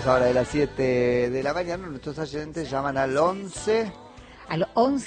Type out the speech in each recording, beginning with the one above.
ahora de las 7 de la mañana. Nuestros oyentes llaman al 11... Al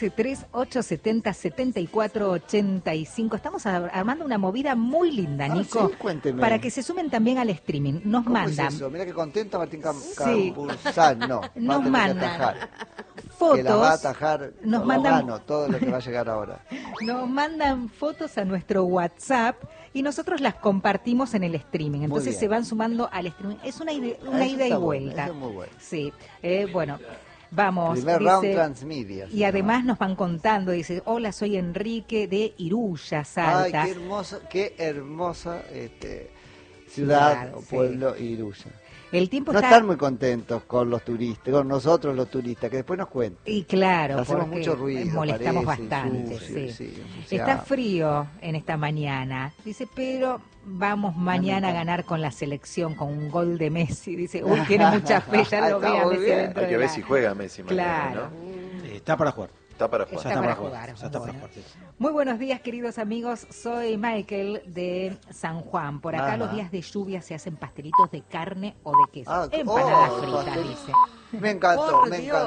11-3-870-7485. Estamos armando una movida muy linda, Nico. Sí, cuénteme. Para que se sumen también al streaming. Nos ¿Cómo mandan. es eso? Mira que contento Martín Sí. Campuzano. Nos mandan fotos. Que la va a fotos. atajar Nos con mandan la mano, todo lo que va a llegar ahora. Nos mandan fotos a nuestro WhatsApp y nosotros las compartimos en el streaming. Entonces se van sumando al streaming. Es una ida y vuelta. Eso es muy bueno. Sí, bueno. Vamos, Primer dice, round Transmedia. Y además nos van contando, dice, hola, soy Enrique de Iruya, Salta. Ay, qué hermosa ciudad o pueblo Iruya. El tiempo no están muy contentos con los turistas, con nosotros los turistas, que después nos cuentan. Y claro, hacemos mucho ruido, molestamos parece, bastante. Sucio, sí. Está frío en esta mañana, dice, pero vamos mañana a ganar con la selección, con un gol de Messi. Dice, uy, tiene mucha fe, ya lo vea Messi adentro. Hay que ver si juega Messi mañana, claro. ¿no? Está para jugar. Está para jugar. Está para jugar. Muy buenos días, queridos amigos. Soy Michael de San Juan. Por acá los días de lluvia se hacen pastelitos de carne o de queso. Empanadas fritas, dice. Me encantó.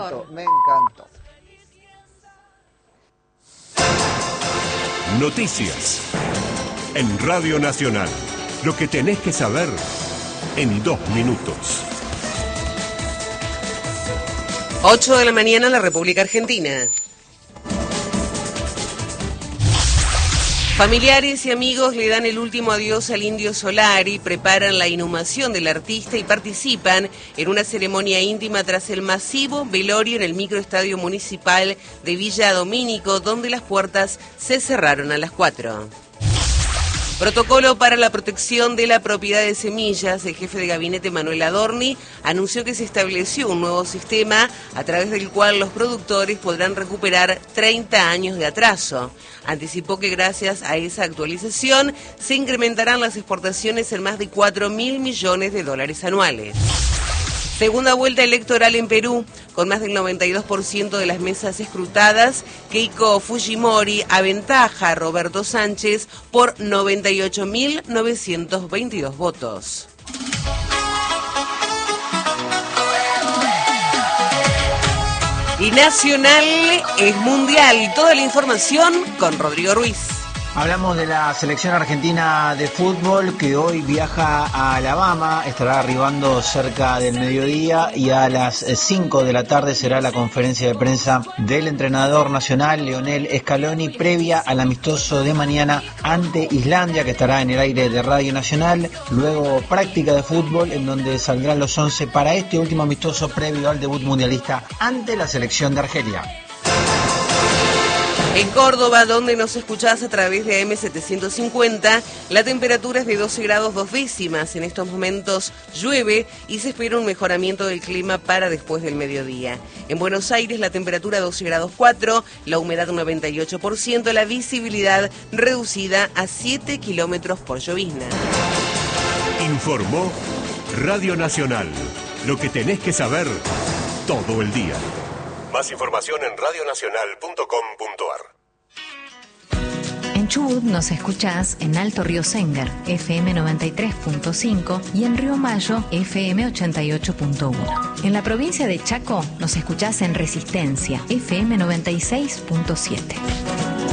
Noticias en Radio Nacional. Lo que tenés que saber en 2 minutos. 8 de la mañana en la República Argentina. Familiares y amigos le dan el último adiós al Indio Solari, preparan la inhumación del artista y participan en una ceremonia íntima tras el masivo velorio en el microestadio municipal de Villa Domínico, donde las puertas se cerraron a las 4. Protocolo para la protección de la propiedad de semillas. El jefe de gabinete Manuel Adorni anunció que se estableció un nuevo sistema a través del cual los productores podrán recuperar 30 años de atraso. Anticipó que gracias a esa actualización se incrementarán las exportaciones en más de 4.000 millones de dólares anuales. Segunda vuelta electoral en Perú, con más del 92% de las mesas escrutadas, Keiko Fujimori aventaja a Roberto Sánchez por 98.922 votos. Y Nacional es mundial. Toda la información con Rodrigo Ruiz. Hablamos de la selección argentina de fútbol que hoy viaja a Alabama, estará arribando cerca del mediodía y a las 5 de la tarde será la conferencia de prensa del entrenador nacional Lionel Scaloni previa al amistoso de mañana ante Islandia, que estará en el aire de Radio Nacional. Luego práctica de fútbol en donde saldrán los 11 para este último amistoso previo al debut mundialista ante la selección de Argelia. En Córdoba, donde nos escuchás a través de AM750, la temperatura es de 12 grados 2 décimas. En estos momentos llueve y se espera un mejoramiento del clima para después del mediodía. En Buenos Aires, la temperatura 12 grados 4, la humedad 98%, la visibilidad reducida a 7 kilómetros por llovizna. Informó Radio Nacional. Lo que tenés que saber todo el día. Más información en radionacional.com.ar. En Chubut nos escuchás en Alto Río Sengar, FM 93.5 y en Río Mayo, FM 88.1. En la provincia de Chaco nos escuchás en Resistencia, FM 96.7.